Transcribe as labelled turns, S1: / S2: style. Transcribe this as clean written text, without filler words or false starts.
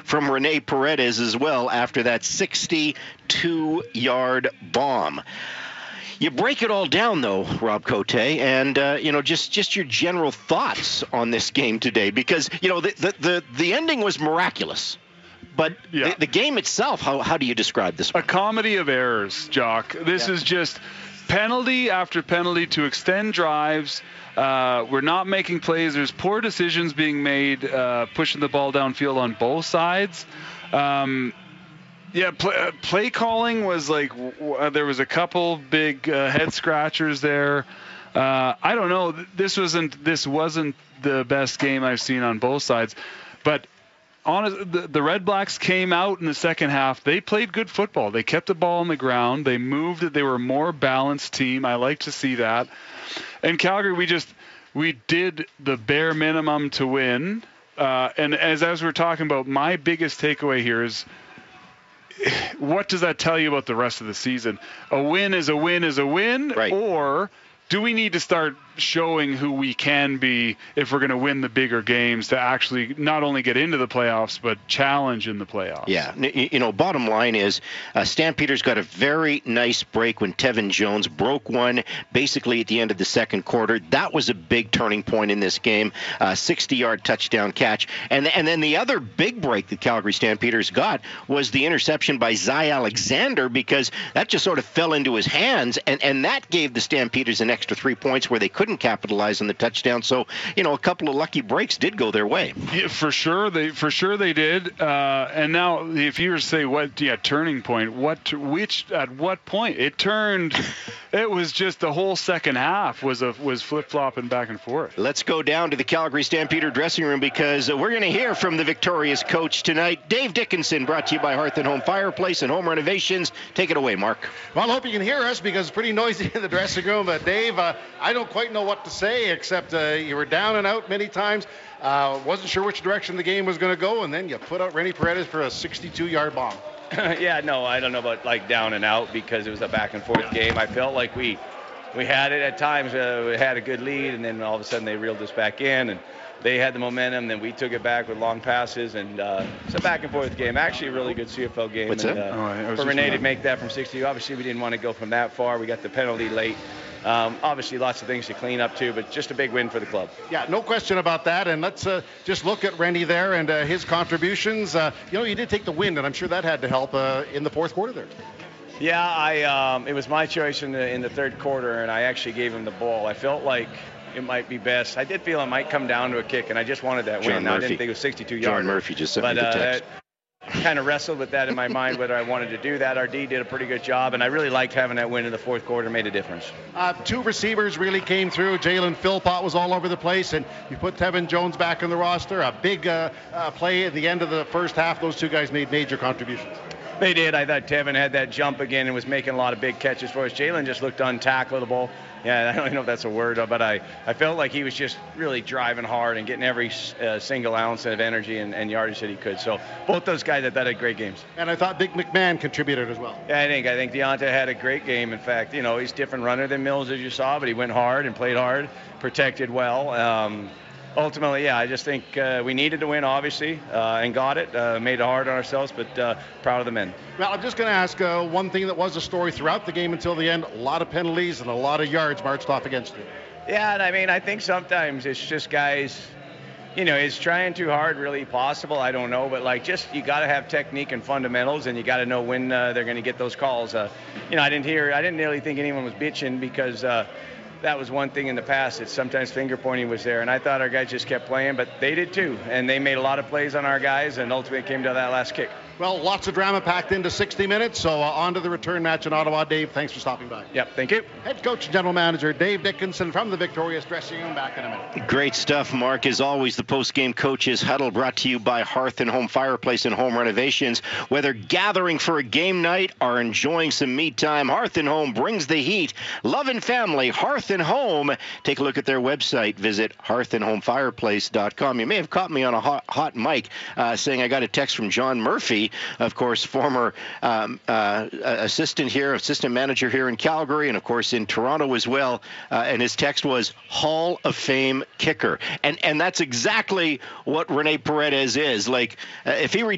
S1: from Rene Paredes as well after that 62-yard bomb. You break it all down, though, Rob Cote, and just your general thoughts on this game today, because the ending was miraculous, but the game itself, how do you describe this one?
S2: A comedy of errors, Jock. This is just penalty after penalty to extend drives. We're not making plays. There's poor decisions being made, pushing the ball downfield on both sides. Play calling was like there was a couple big head scratchers there. I don't know. This wasn't the best game I've seen on both sides, but the Red Blacks came out in the second half. They played good football. They kept the ball on the ground. They moved it. They were a more balanced team. I like to see that. And Calgary, we did the bare minimum to win. And as we're talking about, my biggest takeaway here is, what does that tell you about the rest of the season? A win is a win is a win,
S1: right? Or
S2: do we need to start showing who we can be if we're going to win the bigger games to actually not only get into the playoffs but challenge in the playoffs?
S1: Yeah. Bottom line is Stampeders got a very nice break when Tevin Jones broke one basically at the end of the second quarter. That was a big turning point in this game, 60-yard touchdown catch. And then the other big break that Calgary Stampeders got was the interception by Zy Alexander, because that just sort of fell into his hands, and that gave the Stampeders an extra 3 points where they couldn't capitalize on the touchdown. So, a couple of lucky breaks did go their way.
S2: Yeah, for sure they did. And now, if you were to say turning point, at what point it turned? It was just the whole second half was flip-flopping back and forth.
S1: Let's go down to the Calgary Stampeder dressing room, because we're going to hear from the victorious coach tonight, Dave Dickinson, brought to you by Hearth and Home Fireplace and Home Renovations. Take it away, Mark.
S3: Well, I hope you can hear us, because it's pretty noisy in the dressing room. But Dave, I don't quite know what to say, except you were down and out many times. Wasn't sure which direction the game was going to go, and then you put out Rene Paredes for a 62-yard bomb.
S4: I don't know about down and out, because it was a back and forth game. I felt like we had it at times. We had a good lead, and then all of a sudden they reeled us back in, and they had the momentum. Then we took it back with long passes, and it's a back and forth game. Actually, a really good CFL game.
S1: What's that?
S4: For Rene to make that from 60, obviously we didn't want to go from that far. We got the penalty late. Obviously, lots of things to clean up too, but just a big win for the club.
S3: Yeah, no question about that. And let's just look at Rene there and his contributions. You did take the win, and I'm sure that had to help in the fourth quarter there.
S4: Yeah, it was my choice in the third quarter, and I actually gave him the ball. I felt like it might be best. I did feel it might come down to a kick, and I just wanted that win. I didn't think it was 62 yards.
S1: John Murphy just sent me the text.
S4: Kind of wrestled with that in my mind, whether I wanted to do that. Our D did a pretty good job, and I really liked having that win in the fourth quarter. Made a difference.
S3: Two receivers really came through. Jalen Philpott was all over the place, and you put Tevin Jones back in the roster. A big play at the end of the first half. Those two guys made major contributions.
S4: They did. I thought Tevin had that jump again and was making a lot of big catches for us. Jalen just looked untackleable. Yeah, I don't know if that's a word, but I felt like he was just really driving hard and getting every single ounce of energy and yardage that he could. So both those guys, I thought, had great games.
S3: And I thought Big McMahon contributed as well.
S4: Yeah, I think Deonta had a great game. In fact, he's a different runner than Mills, as you saw, but he went hard and played hard, protected well. Ultimately, I just think we needed to win, obviously, and got it. Made it hard on ourselves, but proud of the men.
S3: Well, I'm just going to ask one thing that was a story throughout the game until the end. A lot of penalties and a lot of yards marched off against you.
S4: Yeah, and I think sometimes it's just guys, is trying too hard really possible? I don't know, but you got to have technique and fundamentals, and you got to know when they're going to get those calls. I didn't really think anyone was bitching, because that was one thing in the past, that sometimes finger pointing was there, and I thought our guys just kept playing, but they did too, and they made a lot of plays on our guys, and ultimately it came to that last kick.
S3: Well, lots of drama packed into 60 minutes, so on to the return match in Ottawa. Dave, thanks for stopping by.
S4: Yep, thank you.
S3: Head coach and general manager Dave Dickinson from the victorious dressing room. Back in a minute.
S1: Great stuff, Mark. As always, the post-game coaches huddle brought to you by Hearth and Home Fireplace and Home Renovations. Whether gathering for a game night or enjoying some me time, Hearth and Home brings the heat. Love and family, Hearth and Home. Take a look at their website. Visit hearthandhomefireplace.com. You may have caught me on a hot mic saying I got a text from John Murphy, of course, former assistant manager here in Calgary, and of course in Toronto as well. And his text was Hall of Fame kicker, and that's exactly what Rene Paredes is. If he